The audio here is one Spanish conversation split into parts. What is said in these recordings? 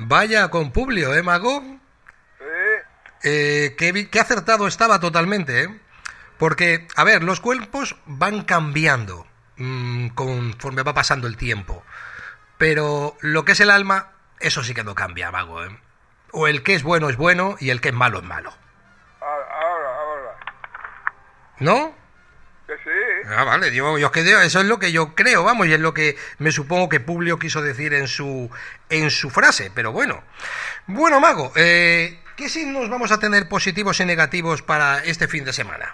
Vaya con Publio, Mago? Sí. Qué acertado estaba totalmente, ¿eh? Porque, a ver, los cuerpos van cambiando conforme va pasando el tiempo. Pero lo que es el alma, eso sí que no cambia, Mago, ¿eh? O el que es bueno y el que es malo. Ahora. ¿No? Que sí. Ah, vale, yo es que eso es lo que yo creo, vamos, y es lo que me supongo que Publio quiso decir en su frase, pero bueno. Bueno, Mago, ¿qué signos vamos a tener positivos y negativos para este fin de semana?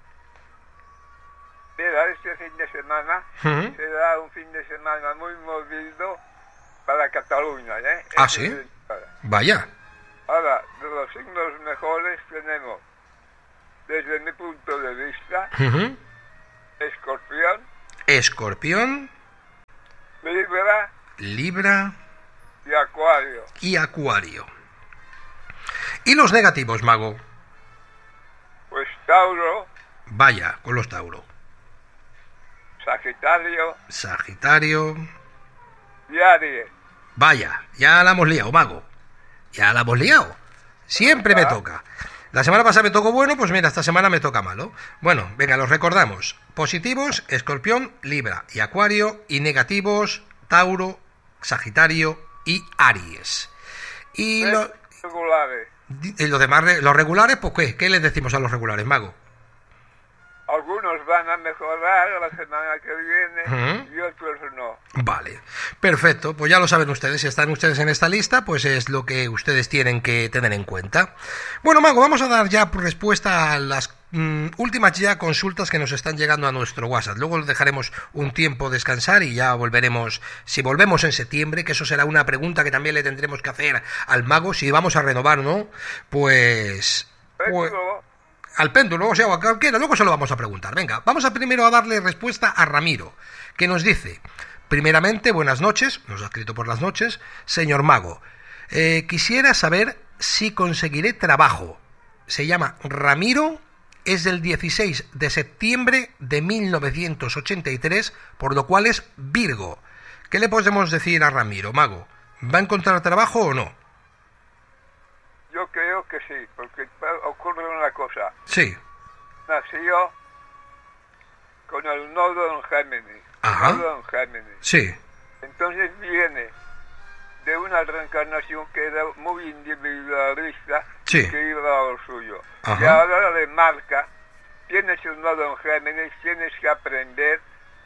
Mira, este fin de semana será un fin de semana muy movido para Cataluña, ¿eh? ¿Ah, sí? Vaya. Ahora, de los signos mejores tenemos, desde mi punto de vista, Escorpión, Libra y Acuario. ¿Y los negativos, Mago? Pues Tauro, Vaya, con los Tauro. Sagitario y Aries. Vaya, ya la hemos liado, Mago. Ya la hemos liado. Siempre me toca. La semana pasada me tocó bueno, pues mira, esta semana me toca malo. Bueno, venga, los recordamos. Positivos, Escorpión, Libra y Acuario. Y negativos, Tauro, Sagitario y Aries. Y regulares. Y los demás, los regulares, pues ¿qué les decimos a los regulares, Mago? Algunos van a mejorar la semana que viene y otros no. Vale, perfecto, pues ya lo saben ustedes, si están ustedes en esta lista, pues es lo que ustedes tienen que tener en cuenta. Bueno, Mago, vamos a dar ya respuesta a las últimas ya consultas que nos están llegando a nuestro WhatsApp. Luego dejaremos un tiempo descansar y ya volveremos, si volvemos en septiembre, que eso será una pregunta que también le tendremos que hacer al Mago, si vamos a renovar o no, pues al péndulo, o sea, a cualquiera, luego se lo vamos a preguntar. Venga, vamos primero a darle respuesta a Ramiro, que nos dice, primeramente, buenas noches, nos ha escrito por las noches, señor Mago, quisiera saber si conseguiré trabajo. Se llama Ramiro, es del 16 de septiembre de 1983, por lo cual es Virgo. ¿Qué le podemos decir a Ramiro, Mago? ¿Va a encontrar trabajo o no? Yo creo que sí, porque ocurre una cosa. Sí. Nació con el nodo en Géminis. Ajá. Nodo en Géminis. Sí. Entonces viene de una reencarnación que era muy individualista, sí, que iba a lo suyo. Ajá. Y ahora le marca, tienes un nodo en Géminis, tienes que aprender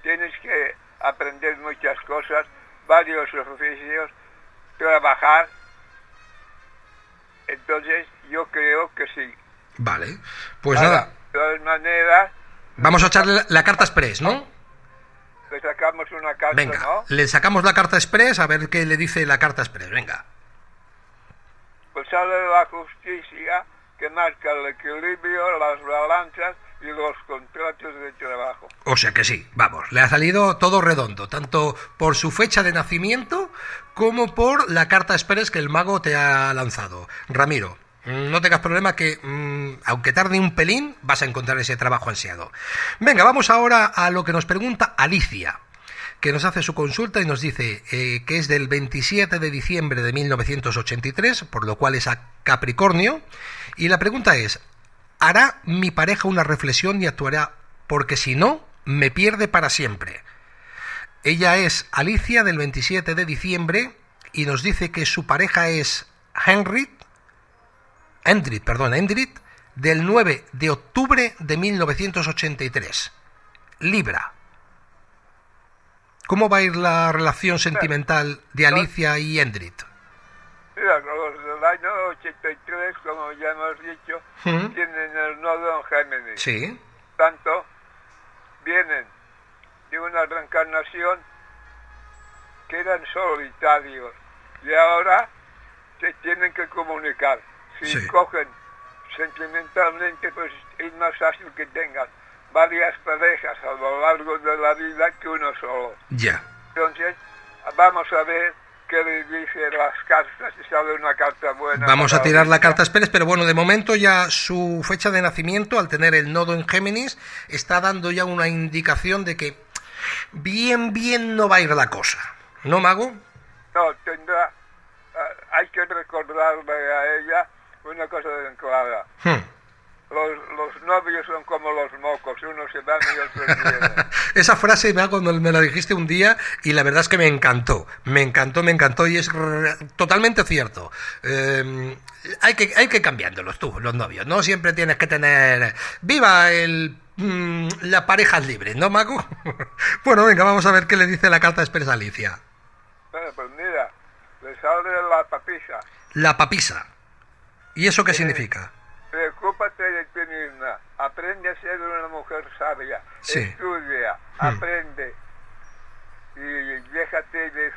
muchas cosas, varios oficios, trabajar. Entonces, yo creo que sí. Vale, pues ahora, nada. De todas maneras... Vamos a echarle la carta express, ¿no? Le sacamos una carta, venga, ¿no? Le sacamos la carta express a ver qué le dice la carta express, venga. Pues sale la justicia que marca el equilibrio, las balanzas y los contratos de trabajo. O sea que sí, vamos, le ha salido todo redondo, tanto por su fecha de nacimiento como por la carta express que el Mago te ha lanzado. Ramiro, no tengas problema que, aunque tarde un pelín, vas a encontrar ese trabajo ansiado. Venga, vamos ahora a lo que nos pregunta Alicia, que nos hace su consulta y nos dice que es del 27 de diciembre de 1983, por lo cual es a Capricornio, y la pregunta es, ¿hará mi pareja una reflexión y actuará? Porque si no, me pierde para siempre. Ella es Alicia del 27 de diciembre y nos dice que su pareja es Endrit, del 9 de octubre de 1983. Libra. ¿Cómo va a ir la relación sentimental de Alicia y Endrit? Mira, los del año 83, como ya hemos dicho, tienen el nodo en Géminis. Sí. Tanto, vienen de una reencarnación que eran solitarios y ahora se tienen que comunicar. Si cogen sentimentalmente, pues es más fácil que tengan varias parejas a lo largo de la vida que uno solo. Ya. Entonces, vamos a ver qué le dice las cartas, si sale una carta buena. Vamos a tirar la carta Pérez, pero bueno, de momento ya su fecha de nacimiento, al tener el nodo en Géminis, está dando ya una indicación de que bien no va a ir la cosa. ¿No, Mago? No, tendrá hay que recordarle a ella una cosa bien clara. Los novios son como los mocos, unos se van y otros vienen. Esa frase cuando me la dijiste un día y la verdad es que me encantó y es totalmente cierto. Hay que ir cambiándolos tú, los novios, no siempre tienes que tener... ¡Viva las parejas libres!, ¿no, Mago? Bueno, venga, vamos a ver qué le dice la carta expresa a Alicia. Bueno, pues mira, le sale la papisa. La papisa. ¿Y eso qué significa? Preocúpate de ti misma, aprende a ser una mujer sabia, sí. Estudia, aprende y déjate de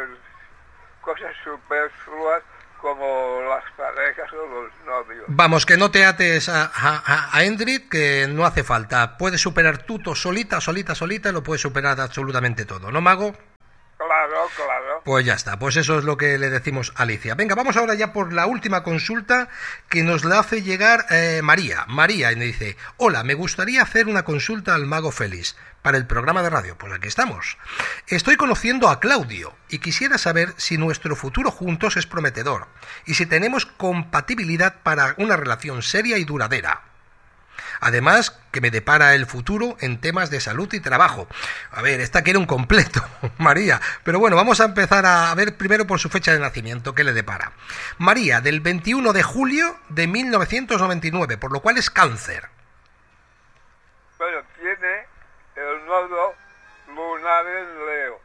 cosas superfluas como las parejas o los novios. Vamos, que no te ates a Endrit, que no hace falta. Puedes superar tú solita, lo puedes superar absolutamente todo, ¿no, Mago? Claro, claro. Pues ya está, pues eso es lo que le decimos a Alicia. Venga, vamos ahora ya por la última consulta que nos la hace llegar María. María, y me dice: hola, me gustaría hacer una consulta al Mago Félix para el programa de radio. Pues aquí estamos. Estoy conociendo a Claudio y quisiera saber si nuestro futuro juntos es prometedor y si tenemos compatibilidad para una relación seria y duradera. Además, que me depara el futuro en temas de salud y trabajo. A ver, esta quiere un completo, María. Pero bueno, vamos a empezar a ver primero por su fecha de nacimiento, ¿qué le depara? María, del 21 de julio de 1999, por lo cual es Cáncer. Bueno, tiene el nodo lunar en Leo.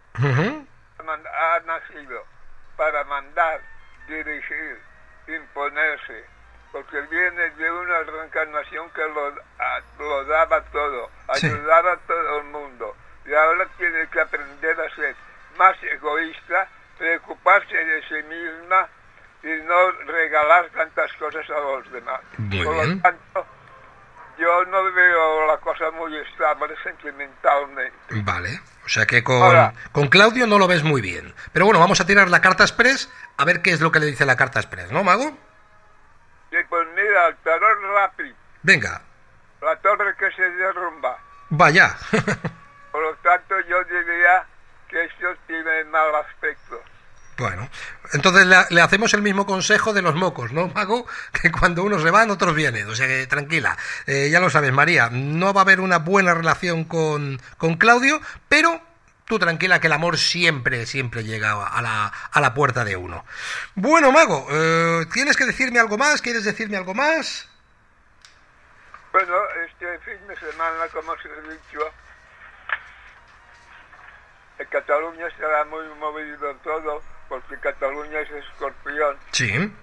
Ha nacido para mandar, dirigir, imponerse. Porque viene de una reencarnación que lo daba todo, ayudaba a todo el mundo. Y ahora tiene que aprender a ser más egoísta, preocuparse de sí misma y no regalar tantas cosas a los demás. Por lo tanto, yo no veo la cosa muy estable sentimentalmente. Vale, o sea que con Claudio no lo ves muy bien. Pero bueno, vamos a tirar la carta express a ver qué es lo que le dice la carta express, ¿no, Mago? Sí, pues mira, el tarot rápido. Venga. La torre que se derrumba. Vaya. Por lo tanto, yo diría que esto tiene mal aspecto. Bueno, entonces le hacemos el mismo consejo de los mocos, ¿no, Mago? Que cuando unos se van, otros vienen. O sea que tranquila. Ya lo sabes, María, no va a haber una buena relación con Claudio, pero... tú tranquila, que el amor siempre llega a la puerta de uno. Bueno, Mago, ¿tienes que decirme algo más? ¿Quieres decirme algo más? Bueno, este fin de semana, como os he dicho, en Cataluña estará muy movido todo, porque Cataluña es Escorpión. Sí.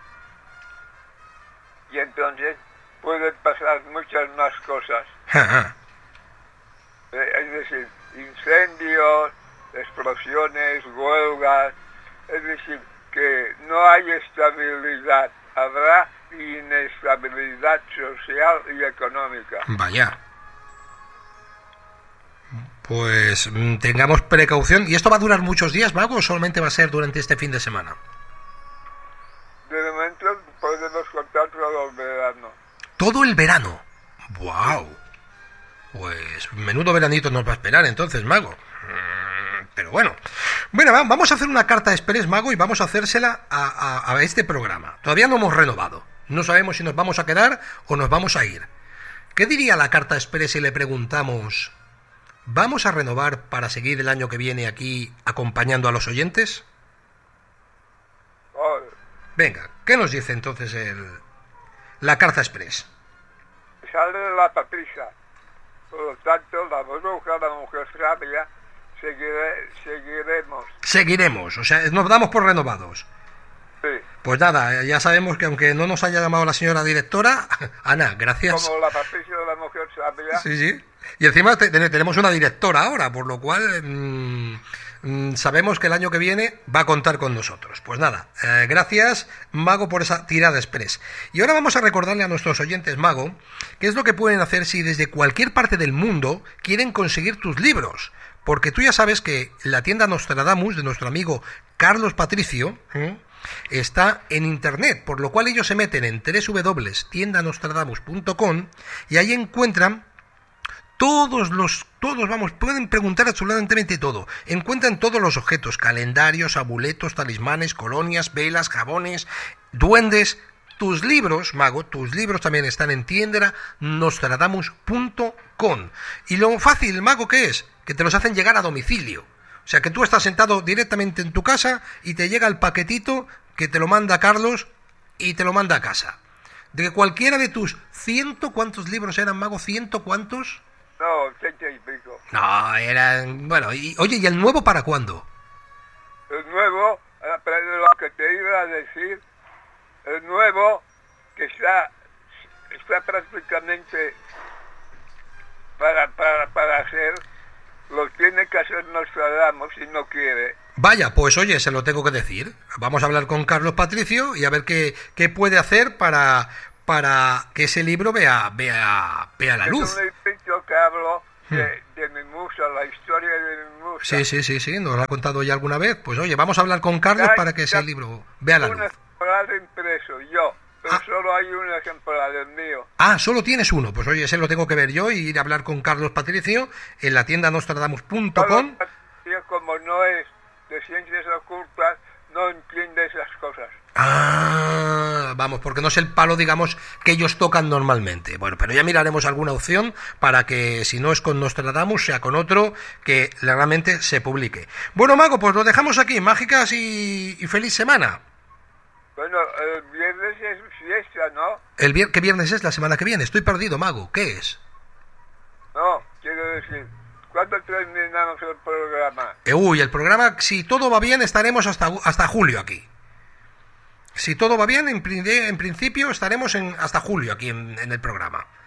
Y entonces pueden pasar muchas más cosas. Es decir, incendios, explosiones, huelgas, es decir, que no hay estabilidad, habrá inestabilidad social y económica. Vaya. Pues tengamos precaución. ¿Y esto va a durar muchos días, Mago, o solamente va a ser durante este fin de semana? De momento podemos contar todo el verano. ¿Todo el verano? ¡Wow! Pues menudo veranito nos va a esperar entonces, Mago. Pero bueno, vamos a hacer una carta express, Mago, y vamos a hacérsela a este programa. Todavía no hemos renovado. No sabemos si nos vamos a quedar o nos vamos a ir. ¿Qué diría la carta express si le preguntamos: ¿vamos a renovar para seguir el año que viene aquí acompañando a los oyentes? Venga, ¿qué nos dice entonces la carta express? Sale la patricia. Por lo tanto, la bruja, la mujer sabia, seguiremos. Seguiremos, o sea, nos damos por renovados. Sí. Pues nada, ya sabemos que aunque no nos haya llamado la señora directora, Ana, gracias. Como la patricia de la mujer sabia. Sí. Y encima tenemos una directora ahora, por lo cual sabemos que el año que viene va a contar con nosotros. Pues nada, gracias, Mago, por esa tirada express. Y ahora vamos a recordarle a nuestros oyentes, Mago, qué es lo que pueden hacer si desde cualquier parte del mundo quieren conseguir tus libros. Porque tú ya sabes que la tienda Nostradamus, de nuestro amigo Carlos Patricio, está en internet, por lo cual ellos se meten en www.tiendanostradamus.com y ahí encuentran vamos, pueden preguntar absolutamente todo. Encuentran todos los objetos, calendarios, amuletos, talismanes, colonias, velas, jabones, duendes. Tus libros, Mago, tus libros también están en tiendanostradamus.com. Y lo fácil, Mago, ¿qué es? Que te los hacen llegar a domicilio. O sea, que tú estás sentado directamente en tu casa y te llega el paquetito que te lo manda Carlos y te lo manda a casa. De que cualquiera de tus ¿cuántos libros eran, Mago? ¿Cuántos? No, 80 y pico. No, eran... Bueno, oye, ¿y el nuevo para cuándo? El nuevo, lo que te iba a decir, el nuevo que está prácticamente para hacer, lo tiene que hacer Nostradamus si no quiere. Vaya, pues oye, se lo tengo que decir. Vamos a hablar con Carlos Patricio y a ver qué puede hacer para que ese libro vea la luz. Es un librito que hablo de mi musa, la historia de mi musa. Sí, nos lo ha contado ya alguna vez. Pues oye, vamos a hablar con Carlos para que ese libro vea la luz. Un ejemplar impreso, pero solo hay un ejemplar, el mío. Solo tienes uno. Pues oye, ese lo tengo que ver yo y ir a hablar con Carlos Patricio en la tienda nostradamus.com. Como no es de ciencias ocultas, no entiende esas cosas. Vamos, porque no es el palo, digamos, que ellos tocan normalmente. Bueno, pero ya miraremos alguna opción para que, si no es con Nostradamus, sea con otro que realmente se publique. Bueno, Mago, pues lo dejamos aquí. Mágicas y feliz semana. Bueno, el viernes es fiesta, ¿no? ¿Qué viernes es la semana que viene? Estoy perdido, Mago. ¿Qué es? No, quiero decir, ¿cuándo terminamos el programa? El programa, si todo va bien, estaremos hasta julio aquí. Si todo va bien, en principio estaremos hasta julio aquí en el programa.